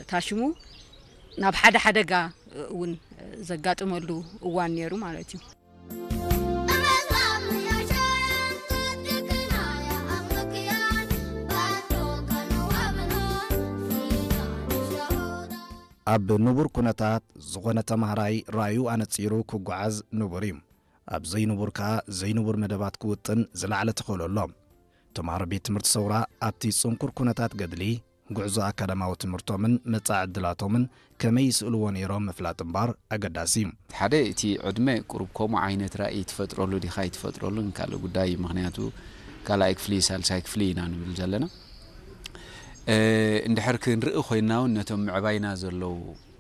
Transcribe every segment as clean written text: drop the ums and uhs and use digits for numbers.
ታሽሙ ናብ ሓደ ጋ ውን ዘጋጥመሉ እዋን ነይሩ ማለት እዩ ኣብ ንቡር ኩነታት ዝኾነ ተማሃራይ ራእዩ ኣነፂሩ ክጓዓዝ ንቡር እዩ ኣብ ዘይንቡር ከዓ ዘይንቡር መደባት ክውጥን ዝለዓለ ተኸለሎም ተማሃሮ ቤት ትምህርቲ ሰውራ ኣብቲ ጽንኩር ኩነታት ገድሊ ጉዕዞ ኣካዳማዊ ትምህርቶምን መጻዕ ዕድላቶምን ከመይ ይስእልዎ ነይሮም ምፍላጥ እምበር ኣገዳሲ እዩ ሓደ እቲ ዕድመ ቁሩብ ከምኡ ዓይነት ራእይ ትፈጥረሉ ዲኻ ይትፈጥረሉን ካልእ ጉዳይ ምክንያቱ ካልኣይ ክፍሊ ሳልሳይ ክፍሊ ኢና ንብል ዘለና እንድሕር ክንርኢ ኮይናውን ነቶም ምዕባይና ዘለው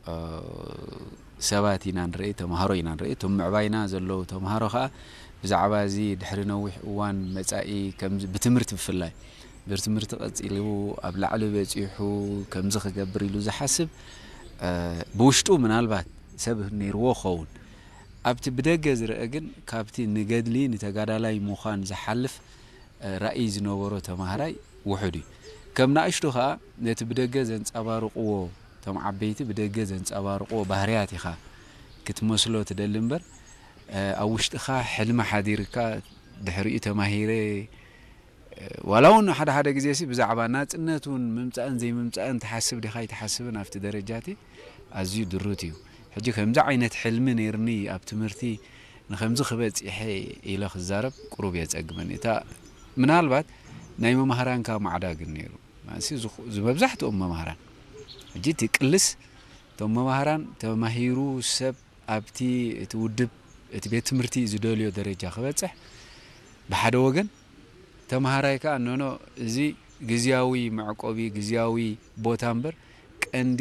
ሰባት ኢና ንርኢ ተማሃሮ ኢና ንርኢ እቶም ምዕባይና ዘለው ተማሃሮ ከዓ ብዛዕባ እዚ ድሕሪ ነዊሕ እዋን መጻኢ ከም ብትምህርቲ ብፍላይ ብትምህርቲ ቀፂሉ ኣብ ላዕሊ በፂሑ ከምዚ ክገብር ኢሉ ዝሓስብ ብውሽጡ ምናልባት ሰብ ነይርዎ ኸውን ኣብቲ ብደገ ዝረአ ግን ካብቲ ንገድሊ ንተጋዳላይ ምዃን ዝሓልፍ ራእይ ዝነበሮ ተማሃራይ ውሑድ እዩ ከም ናእሽቱ ከዓ ነቲ ብደገ ዘንጸባርቕዎ ቶም ዓበይቲ ብደገ ዘንጸባርቕዎ ባህርያት ኢኻ ክትመስሎ ትደሊ እምበር ኣብ ውሽጥኻ ሕልሚ ሓዲርካ ድሕሪኡ ተማሂረ ወላውን ሓደ ግዜ ሲ ብዛዕባ ናጽነቱን ምምጻእን ዘይምምጻእን ተሓስብ ዲኻ ይተሓስብን ኣብቲ ደረጃቲ ኣዝዩ ድሩት እዩ ሕጂ ከምዚ ዓይነት ሕልሚ ነይርኒ ኣብ ትምህርቲ ንኸምዚ ክበጽሐ ኢለ ክዛረብ ቁሩብ የጸግመኒ እታ ምናልባት ናይ መምሃራንካ ማዕዳግን ነይሩ ማንሲ ዝመብዛሕትኦም መምሃራን ሕጂ ትቅልስ ቶም መምሃራን ተማሂሩ ሰብ ኣብቲ እቲ ውድብ እቲ ቤት ትምህርቲ ዝደልዮ ደረጃ ክበጽሕ ብሓደ ወገን ተማሃራይ ከዓ ኖኖ እዚ ግዝያዊ መዕቆቢ ግዝያዊ ቦታ እምበር ቀንዲ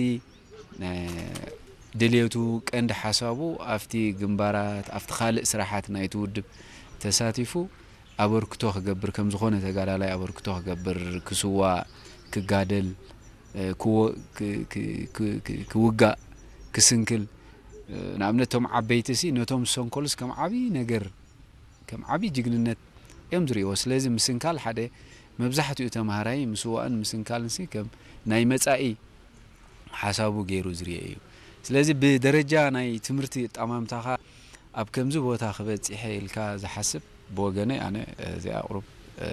ድልየቱ ቀንዲ ሓሳቡ ኣብቲ ግንባራት ኣብቲ ካልእ ስራሓት ናይቲ ውድብ ተሳቲፉ ኣበርክቶ ክገብር ከም ዝኾነ ተጋዳላይ ኣበርክቶ ክገብር ክስዋ ክጋደል ክውጋእ ክስንክል ንኣብነቶም ዓበይቲሲ ነቶም ሰንኮልስ ከም ዓቢ ነገር ከም ዓቢ ጅግንነት እዮም ዝርእዎ ስለዚ ምስንካል ሓደ መብዛሕትኡ ተማሃራይ ምስዋእን ምስንካልንሲ ከም ናይ መጻኢ ሓሳቡ ገይሩ ዝርአ እዩ ስለዚ ብደረጃ ናይ ትምህርቲ ጠማምታኻ ኣብ ከምዚ ቦታ ክበጽሐ ኢልካ ዝሓስብ بوجني أنا زي أقرب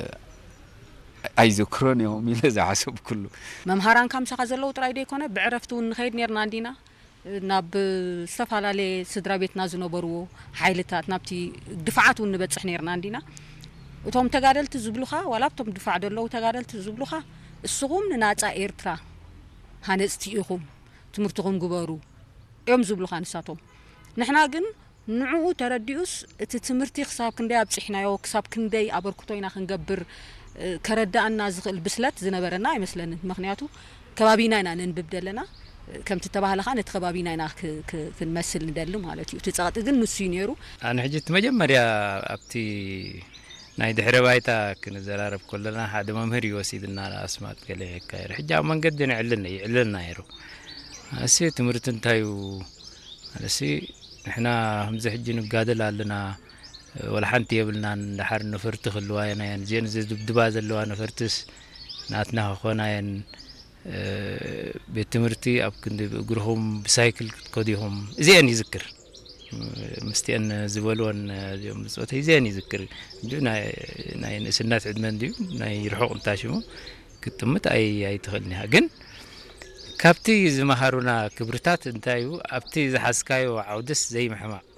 أيذكرني يوم إلى زعسب كله. ممهران كم شغزلو ترايدي كونه بعرفتون خير نيرنا عندنا ناب استفعل لي صدر بيتنا زنوبرو حيلتات نبتي دفعاتون نبتصح نيرنا عندنا وتوم تقادلت زبلوخا ولا بتوم دفع دلو تقادلت زبلوخا الصغوم نناتا إيرترا هنستيقهم تمرتهم جبارو يوم زبلوخا نساتهم نحنا جن نعو ترديوس تتمرتي خساب كندي أبصحنا يو خساب كندي أبركتوينا خنجبر كردا الناس البسلات زنبرنا مثلا مخنياتو كبابينا ننبدلنا كم تتبع لها نتخبابينا كنمثل ندلهم على تيو تتصاعد جن نسينيرو أنا حجت مجمّر يا أبتي نايد حربايتا كنزرارب كلنا هذا ممهري وسيدنا أسمات كله كاير حجة من قد نعلنا يرو هسي تمرتن تايو هسي إحنا هم زحجين قادل لنا ولا حنتي يبلنا نحر نفرت خلوانا يعني زين زي دباز اللوانا فرتس ناتنا أخوانا يعني بتمرتي أب كند بجرهم بسايكل كوديهم زين يذكر مستين زبالون يوم صوت زين يذكر جونا ناي سنات عدمان ديو ناي يروحوا انتاشمو كتمت أي تخلنيها جن كابتي زمهارونا كبرتات انتايو أبتي زحسكايو عودس زي محما